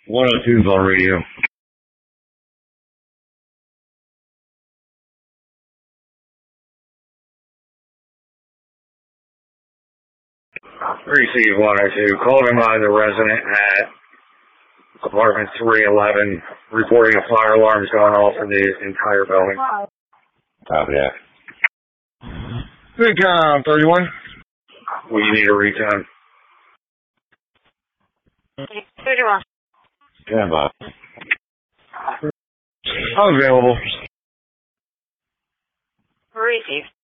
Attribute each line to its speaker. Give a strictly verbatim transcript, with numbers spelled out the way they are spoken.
Speaker 1: one oh two's on radio. Receive one oh two. Called in by the resident at apartment three eleven, reporting a fire alarm is going off in the entire building. Copy that. Recon thirty-one. We need a recon.
Speaker 2: thirty-one.
Speaker 1: Stand by. Available.
Speaker 2: Receive.